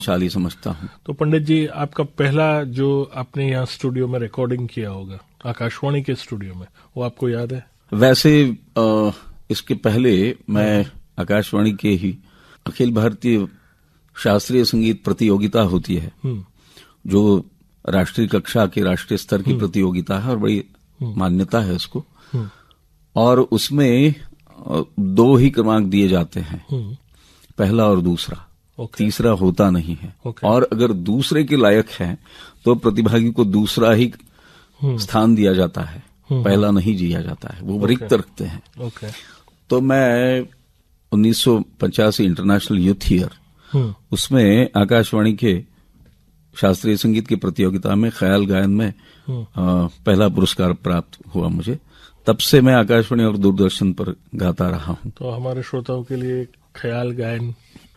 शाली समझता हूँ। तो पंडित जी, आपका पहला जो आपने यहाँ स्टूडियो में रिकॉर्डिंग किया होगा आकाशवाणी के स्टूडियो में, वो आपको याद है? वैसे इसके पहले मैं आकाशवाणी के ही अखिल भारतीय शास्त्रीय संगीत प्रतियोगिता होती है, जो राष्ट्रीय कक्षा की राष्ट्रीय स्तर की प्रतियोगिता है और बड़ी मान्यता है उसको, और उसमें 2 ही क्रमांक दिए जाते हैं, पहला और दूसरा। तीसरा होता नहीं है। और अगर दूसरे के लायक है तो प्रतिभागी को दूसरा ही स्थान दिया जाता है, पहला नहीं दिया जाता है, वो रिक्त रखते हैं। तो मैं 1985 इंटरनेशनल यूथ ईयर, उसमें आकाशवाणी के शास्त्रीय संगीत की प्रतियोगिता में ख्याल गायन में पहला पुरस्कार प्राप्त हुआ मुझे। तब से मैं आकाशवाणी और दूरदर्शन पर गाता रहा हूं। तो हमारे श्रोताओं के लिए ख्याल गायन